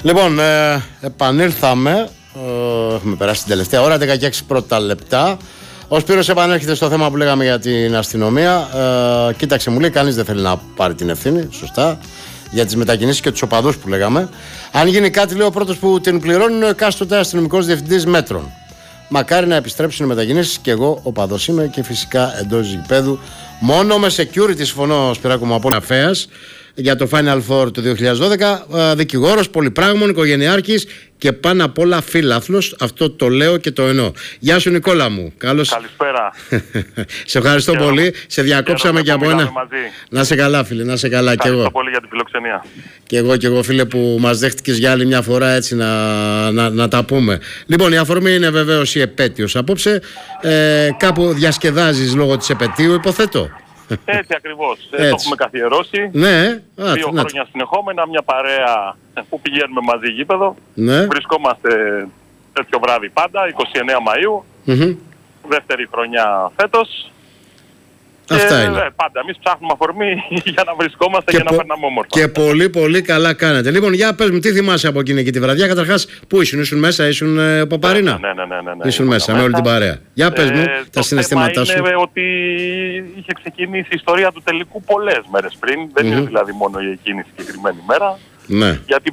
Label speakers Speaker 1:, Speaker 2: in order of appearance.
Speaker 1: Λοιπόν, επανήλθαμε. Έχουμε περάσει την τελευταία ώρα, 16 πρώτα λεπτά. Ο Σπύρος επανέρχεται στο θέμα που λέγαμε για την αστυνομία. Κοίταξε, μου λέει, κανείς δεν θέλει να πάρει την ευθύνη, σωστά, για τις μετακινήσεις και τους οπαδούς που λέγαμε. Αν γίνει κάτι, λέει, ο πρώτος που την πληρώνει είναι ο εκάστοτε αστυνομικός διευθυντής μέτρων. Μακάρι να επιστρέψουν οι μετακινήσεις, και εγώ οπαδός είμαι, και φυσικά εντός γηπέδου. Μόνο με security, συμφωνώ, Σπυράκο μου, από Αφέας, για το Final Four του 2012, δικηγόρος, πολυπράγμων, οικογενειάρχης και πάνω απ' όλα φίλαθλος. Αυτό το λέω και το εννοώ. Γεια σου, Νικόλα μου.
Speaker 2: Καλησπέρα.
Speaker 1: Σε ευχαριστώ πολύ. Σε διακόψαμε και από ένα. Να σε καλά, φίλε, να σε καλά.
Speaker 2: Ευχαριστώ πολύ για την φιλοξενία.
Speaker 1: Και εγώ, φίλε, που μας δέχτηκες για άλλη μια φορά, έτσι να τα πούμε. Λοιπόν, η αφορμή είναι βεβαίως η επέτειος απόψε. Κάπου διασκεδάζεις λόγω της επετείου, υποθέτω.
Speaker 2: Έτσι ακριβώς. Το έχουμε καθιερώσει.
Speaker 1: Ναι.
Speaker 2: 2 χρόνια συνεχόμενα, μια παρέα που πηγαίνουμε μαζί γήπεδο.
Speaker 1: Ναι.
Speaker 2: Βρισκόμαστε τέτοιο βράδυ πάντα, 29 Μαΐου. Δεύτερη χρονιά φέτος.
Speaker 1: Αυτά είναι.
Speaker 2: Πάντα εμείς ψάχνουμε αφορμή για να βρισκόμαστε και να περνάμε όμορφα.
Speaker 1: Και πολύ πολύ καλά κάνετε. Λοιπόν, για πες μου, τι θυμάσαι από εκείνη τη βραδιά? Καταρχάς, πού ήσουν μέσα, ήσουν Παπαρίνα?
Speaker 2: Ναι.
Speaker 1: Ήσουν μέσα με όλη την παρέα. Για πες μου τα συναισθήματά σου.
Speaker 2: Είναι ότι είχε ξεκινήσει η ιστορία του τελικού πολλές μέρες πριν. Δεν είναι δηλαδή μόνο για εκείνη τη συγκεκριμένη μέρα.
Speaker 1: Ναι.
Speaker 2: Γιατί